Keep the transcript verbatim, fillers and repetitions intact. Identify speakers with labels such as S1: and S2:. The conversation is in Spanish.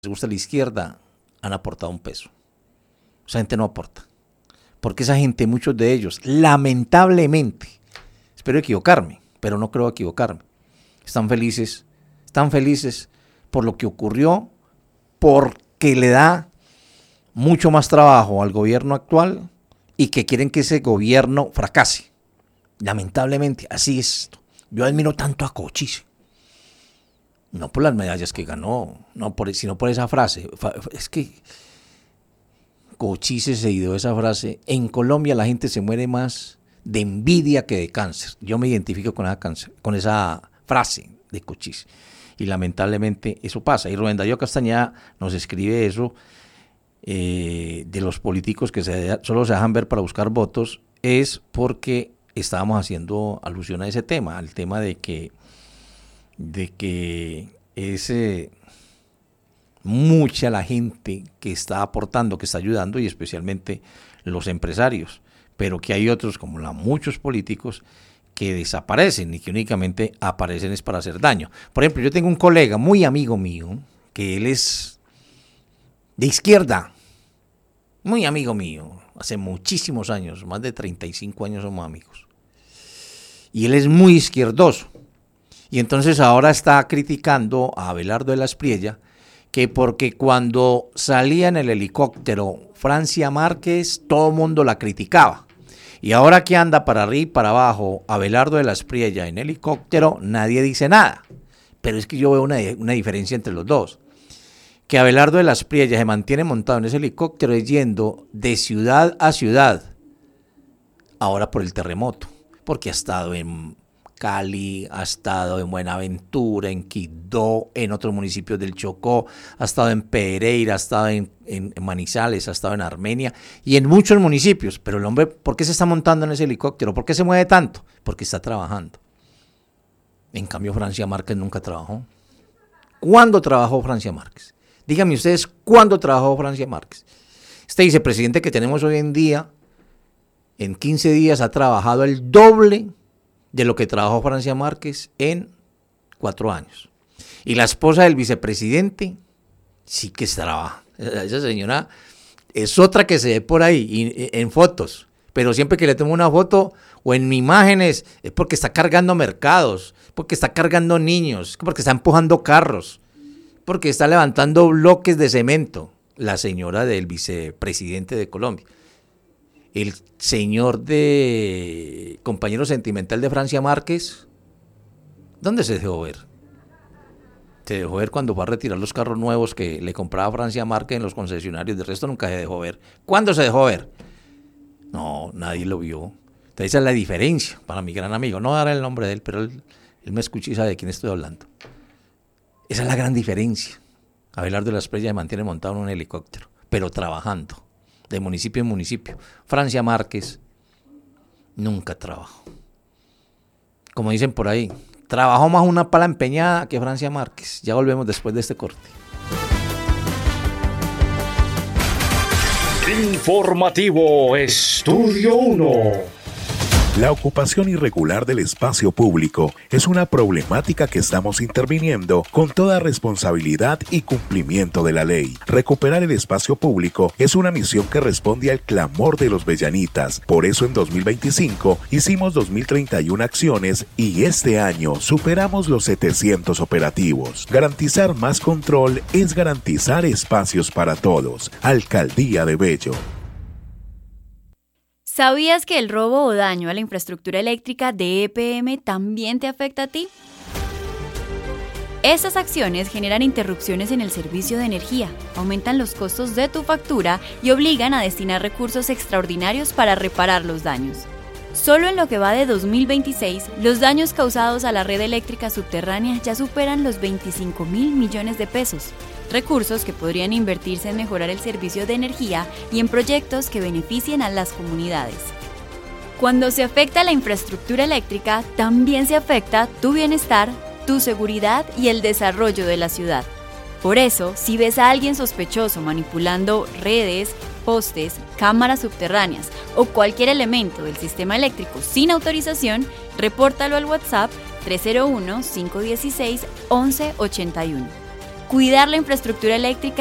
S1: les gusta la izquierda, han aportado un peso. Esa gente no aporta. Porque esa gente, muchos de ellos, lamentablemente, espero equivocarme, pero no creo equivocarme, están felices, están felices por lo que ocurrió, porque le da mucho más trabajo al gobierno actual y que quieren que ese gobierno fracase. Lamentablemente, así es esto. Yo admiro tanto a Cochise. No por las medallas que ganó, no por, sino por esa frase. Es que Cochise se ideó esa frase. En Colombia la gente se muere más de envidia que de cáncer. Yo me identifico con esa, cáncer, con esa frase de Cochise. Y lamentablemente eso pasa. Y Rubén Darío Castañeda nos escribe eso eh, de los políticos que se, solo se dejan ver para buscar votos. Es porque estábamos haciendo alusión a ese tema, al tema de que de que es eh, mucha la gente que está aportando, que está ayudando, y especialmente los empresarios, pero que hay otros, como la, muchos políticos, que desaparecen y que únicamente aparecen es para hacer daño. Por ejemplo, yo tengo un colega muy amigo mío, que él es de izquierda, muy amigo mío, hace muchísimos años, más de treinta y cinco años somos amigos, y él es muy izquierdoso. Y entonces ahora está criticando a Abelardo de la Espriella, que porque cuando salía en el helicóptero Francia Márquez, todo el mundo la criticaba. Y ahora que anda para arriba y para abajo Abelardo de la Espriella en helicóptero, nadie dice nada. Pero es que yo veo una, una diferencia entre los dos. Que Abelardo de la Espriella se mantiene montado en ese helicóptero yendo de ciudad a ciudad, ahora por el terremoto, porque ha estado en Cali, ha estado en Buenaventura, en Quibdó, en otros municipios del Chocó, ha estado en Pereira, ha estado en, en, en Manizales, ha estado en Armenia y en muchos municipios. Pero el hombre, ¿por qué se está montando en ese helicóptero? ¿Por qué se mueve tanto? Porque está trabajando. En cambio, Francia Márquez nunca trabajó. ¿Cuándo trabajó Francia Márquez? Díganme ustedes, ¿cuándo trabajó Francia Márquez? Este vicepresidente que tenemos hoy en día, en quince días ha trabajado el doble de lo que trabajó Francia Márquez en cuatro años. Y la esposa del vicepresidente sí que trabaja. Esa señora es otra que se ve por ahí y, en fotos, pero siempre que le tomo una foto o en imágenes es porque está cargando mercados, porque está cargando niños, porque está empujando carros, porque está levantando bloques de cemento, la señora del vicepresidente de Colombia. El señor de compañero sentimental de Francia Márquez, ¿dónde se dejó ver? Se dejó ver cuando fue a retirar los carros nuevos que le compraba Francia Márquez en los concesionarios, de resto nunca se dejó ver. ¿Cuándo se dejó ver? No, nadie lo vio. Entonces esa es la diferencia para mi gran amigo. No daré el nombre de él, pero él, él me escucha y sabe de quién estoy hablando. Esa es la gran diferencia. Abelardo de la Espriella se mantiene montado en un helicóptero, pero trabajando, de municipio en municipio. Francia Márquez nunca trabajó. Como dicen por ahí, trabajó más una pala empeñada que Francia Márquez. Ya volvemos después de este corte.
S2: Informativo Estudio uno.
S3: La ocupación irregular del espacio público es una problemática que estamos interviniendo con toda responsabilidad y cumplimiento de la ley. Recuperar el espacio público es una misión que responde al clamor de los bellanitas. Por eso en dos mil veinticinco hicimos dos mil treinta y una acciones y este año superamos los setecientos operativos. Garantizar más control es garantizar espacios para todos. Alcaldía de Bello.
S4: ¿Sabías que el robo o daño a la infraestructura eléctrica de E P M también te afecta a ti? Estas acciones generan interrupciones en el servicio de energía, aumentan los costos de tu factura y obligan a destinar recursos extraordinarios para reparar los daños. Solo en lo que va de dos mil veintiséis, los daños causados a la red eléctrica subterránea ya superan los veinticinco mil millones de pesos, recursos que podrían invertirse en mejorar el servicio de energía y en proyectos que beneficien a las comunidades. Cuando se afecta la infraestructura eléctrica, también se afecta tu bienestar, tu seguridad y el desarrollo de la ciudad. Por eso, si ves a alguien sospechoso manipulando redes, postes, cámaras subterráneas o cualquier elemento del sistema eléctrico sin autorización, repórtalo al WhatsApp tres cero uno, cinco uno seis, once ochenta y uno. cuidar la infraestructura eléctrica